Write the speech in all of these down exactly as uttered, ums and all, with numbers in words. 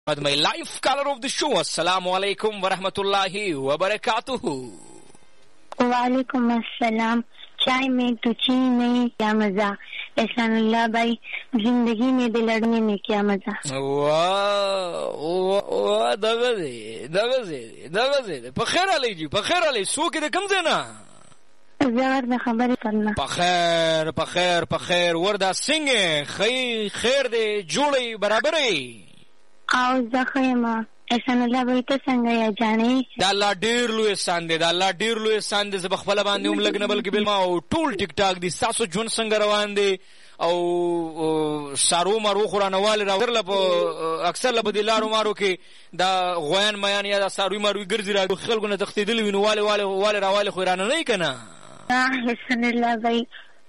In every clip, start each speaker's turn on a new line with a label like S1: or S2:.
S1: My life caller of the show. Assalamu alaikum wa rahmatullahi wa barakatuhu.
S2: Wa alaikum assalam. चाय में तो चीनी नहीं, क्या मजा। एहसानुल्लाह भाई, जिंदगी में दिल लड़ने में क्या मजा।
S1: वाह वाह, दगा दे दगा दे दगा दे पखेर अली जी, पखेर अली सो के कम देना
S2: ज़बर में खबर करना।
S1: पखेर पखेर पखेर वर्दा सिंह खै खैर दे जोड़ी बराबरी
S2: आओ ज़खैमा एहसानुल्लाह भाई तो څنګه یا جانې
S1: دا الله ډیر لوی احسان دی، دا الله ډیر لوی احسان دی. زه بخپل باندې هم لګنه بلکې بل ما او ټول ټیک ټاک دي تاسو جون څنګه روان دي او سارو مارو خورانوال راورل په اکثر له بدلارو مارو کې دا غویان میان یا دا سارو مارو ګرځي را خلکو نه تختیدل وینو والے والے والے راواله خورانه نه کنا
S2: احسانالله भाई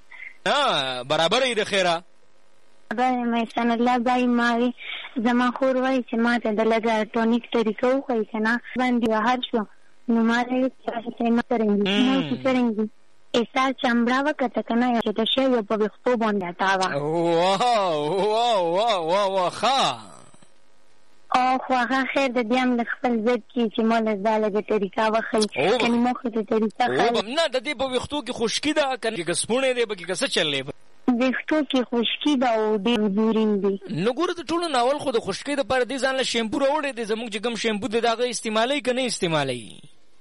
S1: ها برابر ای د خیره
S2: باندې مې احسانالله भाई ما زما خور وای چې ما ته د لګا ټونیک طریقو خو کنه باندې هر شو نو ما یې څه نه کړم نو څه کړم ایسا چمړا وکړه کنه چې د شی په وختو باندې تا وا
S1: واو واو واو واو ښا
S2: او خو هغه خیر د دیم د خپل ځد کې چې مال زاله د طریقه وخی کني مخ د طریقه
S1: خو نه د دې په وختو کې خشکی ده کنه چې سپونه دی به کې څه چلې
S2: وختو کې خشکی ده او ډېر زورین دي.
S1: نو ګوره د ټولو ناول خو د خشکی د پر دې ځان له شیمپو راوړې دي زموږ چې کوم شیمپو د داغه استعمالي کنه استعمالي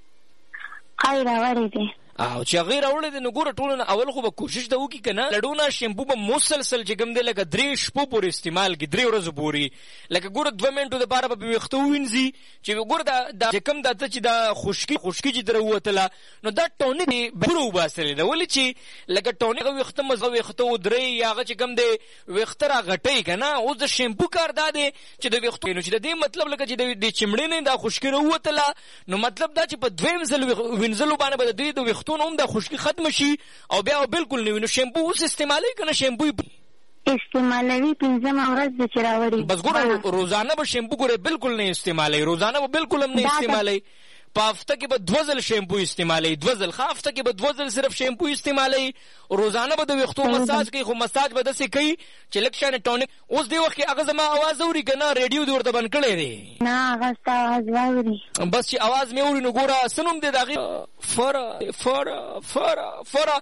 S2: خیر راوړې دي
S1: او چې غیر اورل دي. نو ګوره ټولو اول خو به کوشش ته وکي کنه لډونه شیمپو په مسلسل چې کوم دی لکه درې شپو پورې استعمال کی درې ورځې پورې لکه ګوره دوه منټو د بار په وختو وینځي چې ګوره دا چې کوم د ته چې دا خشکی خشکی چې دروتله نو دا ټونیک برو باسل دا ولې چې لکه ټونیک وخته مزه وختو درې یاغه چې کوم دی وختره غټي کنه او د شیمپو کار دا دی چې د وختو نو چې د دې مطلب لکه چې د چمړې نه دا خشکی وروتله نو مطلب دا چې په دویم ځل وینځلو باندې به د دې وختو نو دا خشکی ختم شي او بیا بالکل نو شیمپو اوس استعمالي کنه شیمپو
S2: استعمالوي پنځم ورځ د چراوړي
S1: بس ګوره روزانه به شیمپو ګوره بالکل نه استعمالي روزانه به بالکل هم نه استعمالي په هفته کې به دوه ځل شیمپو استعمالي دوه ځل هفته کې به دوه ځل صرف شیمپو استعمالي روزانه به د وختو مساج کوي خو مساج به دسي کوي چې لکشن ټونیک اوس دی وخت کې هغه زما आवाज اوري کنه ریډیو دی ورته بند کړی دی
S2: نه هغه ستا आवाज واوري
S1: بس چې आवाज مې اوري نو ګوره سنوم دی دغه فرا فرا فرا فرا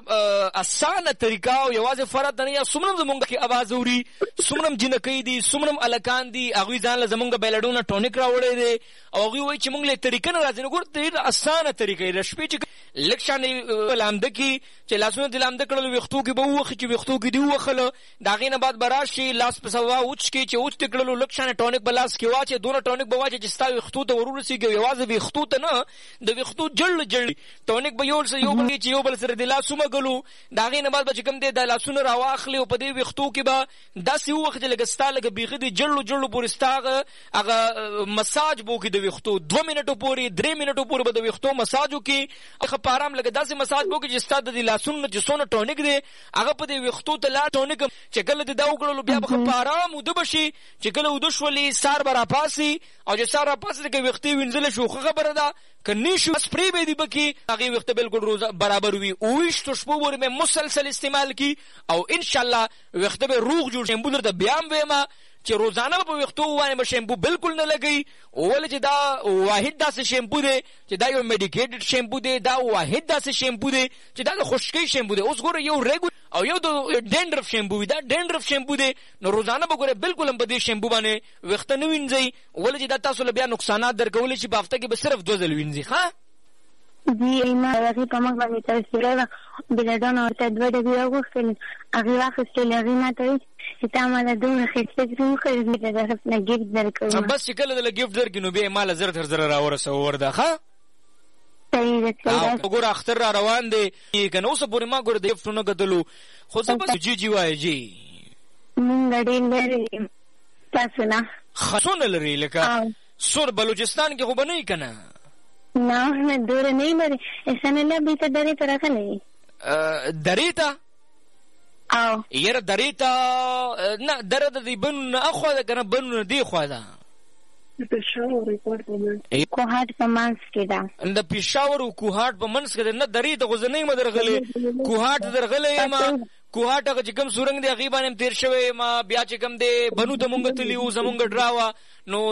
S1: اسانه طریقه او یوازې فرا د نه یا سمنم زمونږ کې आवाज اوري سمنم جنکې دي سمنم الکان دي هغه ځان له زمونږ بیلډونه ټونیک راوړي دي او هغه وایي چې مونږ له طریقې نه راځي نو ګوره ډېر اسانه طریقې د شپې چې لکشن لامده کې چې لاسونه د لامده کړل وختو کې به وخت چې وختو کې دی وخله دا غینه بعد براشي لاس په سوا اوچ کې چې اوچ تکړلو لکشن ټونیک بلاس کې واچې دونه ټونیک به واچې چې ستا وختو ته ورورسیږي یوازې وختو ته نه د وختو جړل جړل ټونیک به یو سره یو بل چې یو بل سره د لاسونه غلو دا غینه بعد چې کوم دی د لاسونه راواخلي او په دې وختو کې به داسې وخت لګستا لګ بیخي دی جړلو جړلو پورستاغه هغه مساج بو کې د وختو دوه منټو پورې درې منټو پورې به د وختو مساجو کې هغه پارام لګ داسې مساج بو کې چې ستا د لاسونه چې سونه ټونیک دی هغه په دې وختو ته لا ټونیک چې کله د دا وکړلو بیا به پارام ود بشي چې کله ود شولې سار برا پاسي او چې سار را پاسي کې وختي وینځل شو خبره ده کني شو سپری به دی بکی هغه وخت بالکل روز برابر وي او وشت شپو ور مې مسلسل استعمال کی او ان شاء الله وخت به روغ جوړ شم بلر د بیام وېما چې روزانه په وختو باندې شیمپو بالکل نه لګي ول چې دا واحد داسې شیمپو دی چې دا یو میډیکیټډ شیمپو دی دا واحد داسې شیمپو دی چې دا خشکی شیمپو دی اوس ګوره یو ریګو او یو د ډینډرف شیمپو دا ډینډرف شیمپو دی نو روزانه به ګوره بالکل هم په دې شیمپو باندې وخت نه وینځي ول چې دا تاسو له بیا نقصانات درکول چې په هفته کې به صرف دوه ځل وینځي ښا
S2: دی ما هغه په مخ باندې تاسو بلډون او ته دوه ډبې وغوښتل هغه واخیستل هغه نه ته چې تا مال دوه خېټه جوړ کړې ده دا نه ګیفټ درکوم
S1: بس چې کله د ګیفټ درکینو به مال زر تر زر را ورسو ورده ښا
S2: صحیح ده
S1: او ګور اختر را روان دي کنه اوس پورې ما ګور د ګیفټونو غدلو خو څه بس جی جی وای جی
S2: مونږ ډېر لري تاسو نه
S1: خصون لري لکه سور بلوچستان کې خو بنئ کنه
S2: نه نه دور نه لري احسانالله به ته درې پر راغلي
S1: دریتا
S2: او
S1: یره دریتا نه درته دی بن اخو ده کنه بن دی خو ده
S2: پېښور ریپورت ومن کوهات په منځ کې ده
S1: د پېښور او کوهات په منځ کې ده نه دریتا خو زنه مدرغله کوهات درغله ما کوهات هغه چې کوم سورنګ دی غیبانم تیر شوی ما بیا چې کوم دی بنو ته مونږ تلیو زمونږ ډراوا نو